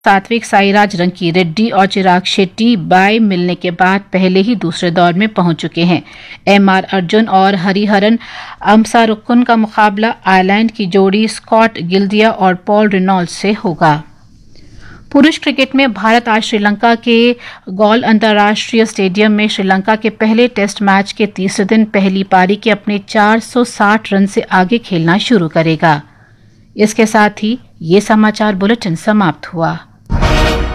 सात्विक साईराज रंकीरेड्डी और चिराग शेट्टी बाय मिलने के बाद पहले ही दूसरे दौर में पहुंच चुके हैं। एमआर अर्जुन और हरिहरन अमसारुक्कुन का मुकाबला आयरलैंड की जोड़ी स्कॉट गिल्दिया और पॉल रेनॉल्ड्स से होगा। पुरुष क्रिकेट में भारत आज श्रीलंका के गौल अंतर्राष्ट्रीय स्टेडियम में श्रीलंका के पहले टेस्ट मैच के तीसरे दिन पहली पारी के अपने 460 रन से आगे खेलना शुरू करेगा। इसके साथ ही ये समाचार बुलेटिन समाप्त हुआ।